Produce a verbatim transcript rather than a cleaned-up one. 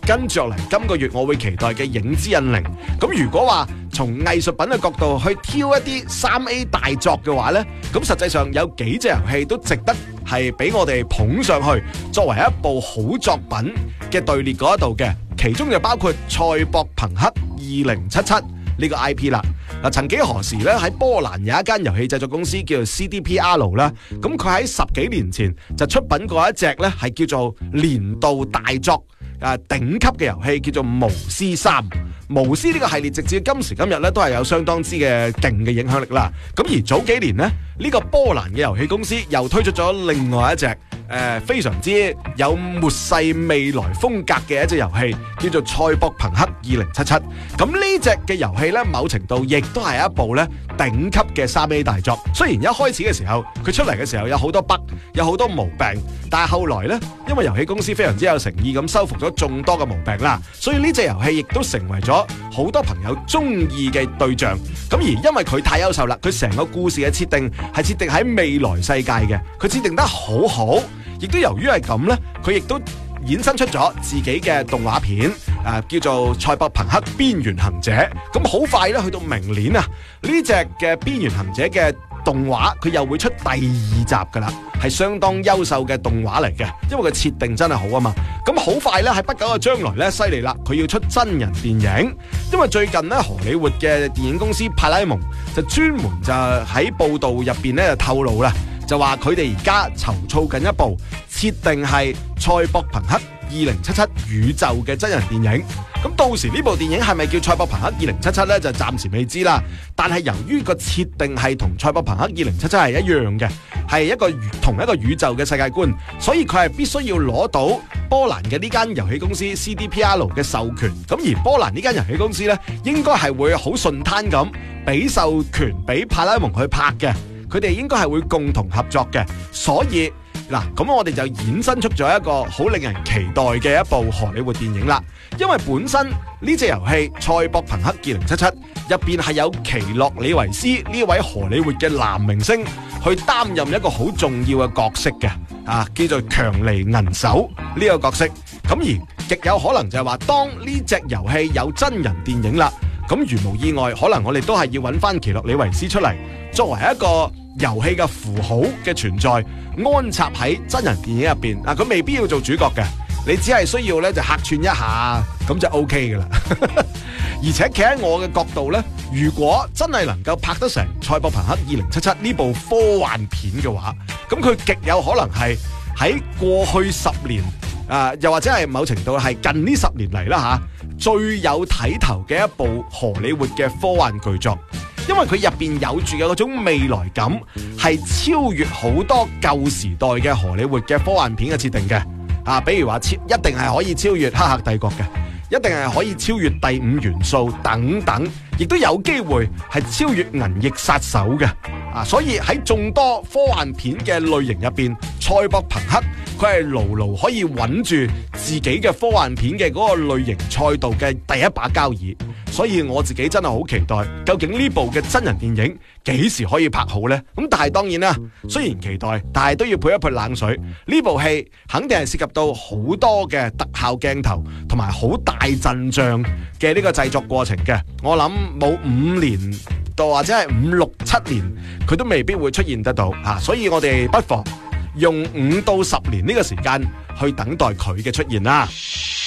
跟住落嚟今個月我會期待嘅影之印靈。咁如果話從藝術品嘅角度去挑一啲三 A 大作嘅話呢，咁實際上有幾隻遊戲都值得係俾我哋捧上去，作為一部好作品嘅隊列嗰一度嘅。其中就包括賽博朋克二零七七呢個 I P 啦。嗱，曾幾何時咧喺波蘭有一間遊戲製作公司叫做 C D P R 啦，咁佢喺十幾年前就出品過一隻咧係叫做年度大作啊頂級嘅遊戲，叫做巫師三。巫師呢個系列直至今時今日咧都係有相當之嘅勁嘅影響力啦。咁而早幾年呢，呢個波蘭嘅遊戲公司又推出咗另外一隻誒、呃、非常之有末世未來風格嘅一隻遊戲，叫做賽博朋克二零七七。咁呢隻嘅遊戲咧，某程度亦都係一部咧頂級嘅三 A 大作。雖然一開始嘅時候佢出嚟嘅時候有好多 bug， 有好多毛病，但係後來咧，因為遊戲公司非常之有誠意咁修復咗眾多嘅毛病啦，所以呢隻遊戲亦都成為咗好多朋友中意嘅對象。咁而因為佢太優秀啦，佢成個故事嘅設定係設定喺未來世界嘅，佢設定得好好，亦都由於係咁呢，佢亦都衍生出咗自己嘅動畫片，誒、呃、叫做《賽博朋克邊緣行者》。咁好快咧，去到明年啊，呢隻嘅邊緣行者嘅動畫佢又會出第二集噶啦，係相當優秀嘅動畫嚟嘅，因為個設定真係好啊嘛。咁好快咧，喺不久嘅將來咧，犀利啦，佢要出真人電影。因為最近咧，荷里活嘅電影公司派拉蒙就專門就喺報道入邊咧就透露啦，就話佢哋而家籌措緊一部設定係賽博朋克二零七七宇宙嘅真人電影。咁到時呢部電影係咪叫賽博朋克二零七七呢？就暫時未知啦。但係由於個設定係同賽博朋克二零七七係一樣嘅，係一個同一個宇宙嘅世界觀，所以佢係必須要攞到波蘭嘅呢間遊戲公司 C D P R 嘅授權。咁而波蘭呢間遊戲公司呢，應該係會好順攤咁俾授權俾派拉蒙去拍嘅。佢哋應該係會共同合作嘅，所以嗱，咁我哋就衍生出咗一個好令人期待嘅一部荷里活電影啦。因為本身呢隻遊戲《賽博朋克二零七七》入邊係有奇洛里維斯呢位荷里活嘅男明星去擔任一個好重要嘅角色嘅，啊，叫做強尼銀手呢個角色。咁而極有可能就係話，當呢隻遊戲有真人電影啦，咁如無意外，可能我哋都係要揾翻奇洛里維斯出嚟，作為一個遊戲嘅符號嘅存在，安插喺真人電影入邊。啊，佢未必要做主角嘅，你只係需要咧就客串一下，咁就 O K 噶啦。而且企喺我嘅角度咧，如果真係能夠拍得成《賽博朋克二零七七》呢部科幻片嘅話，咁佢極有可能係喺過去十年啊、呃，又或者係某程度係近呢十年嚟啦吓，最有睇頭嘅一部荷里活嘅科幻巨作。因為佢入邊有住嘅嗰種未來感，係超越好多舊時代嘅荷里活嘅科幻片嘅設定嘅。啊，比如話超一定係可以超越《黑客帝國》嘅，一定係可以超越《第五元素》等等，亦都有機會係超越《銀翼殺手》嘅。啊，所以喺眾多科幻片嘅類型入邊，賽博朋克佢係牢牢可以穩住自己嘅科幻片嘅嗰個類型賽道嘅第一把交椅。所以我自己真係好期待，究竟呢部嘅真人電影幾時可以拍好呢？咁但係當然啦，雖然期待，但係都要潑一潑冷水。呢部戲肯定係涉及到好多嘅特效鏡頭同埋好大陣仗嘅呢個製作過程嘅。我諗冇五年到或者係五六七年，佢都未必會出現得到啊！所以我哋不妨用五到十年呢個時間去等待佢嘅出現啦。